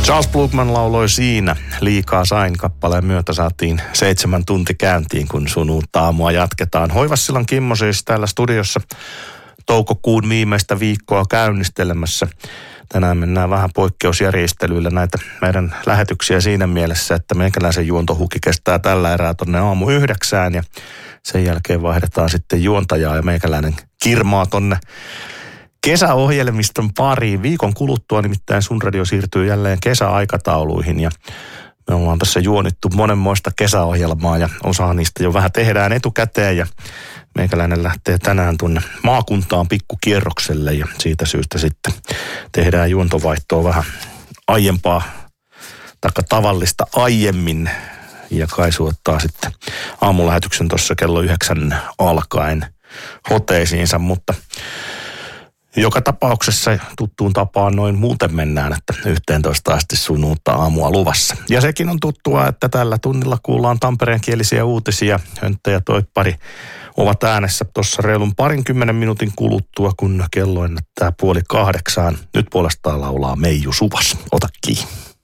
Charles Blugman lauloi siinä Liikaa sain -kappaleen myötä saatiin 7 tunti käyntiin, kun sun uutta aamua jatketaan. Hoivassilan Kimmo siis täällä studiossa toukokuun viimeistä viikkoa käynnistelemässä. Tänään mennään vähän poikkeusjärjestelyillä näitä meidän lähetyksiä siinä mielessä, että meikäläisen juontohuki kestää tällä erää tonne aamu 9 ja sen jälkeen vaihdetaan sitten juontajaa ja meikäläinen kirmaa tonne kesäohjelmiston pariin. Viikon kuluttua nimittäin Sun Radio siirtyy jälleen kesäaikatauluihin ja me ollaan tässä juonittu monenmoista kesäohjelmaa ja osa niistä jo vähän tehdään etukäteen ja meikäläinen lähtee tänään tuonne maakuntaan pikkukierrokselle ja siitä syystä sitten tehdään juontovaihtoa vähän aiempaa taikka tavallista aiemmin ja Kaisu ottaa sitten aamulähetyksen tuossa kello 9 alkaen hoteisiinsa, mutta joka tapauksessa tuttuun tapaan noin muuten mennään, että 11 asti sun uutta aamua luvassa. Ja sekin on tuttua, että tällä tunnilla kuullaan tampereenkielisiä uutisia. Hönttä ja Toippari ovat äänessä tuossa reilun 20 minuutin kuluttua, kun kello ennättää 7:30. Nyt puolestaan laulaa Meiju Suvas. Ota kiinni.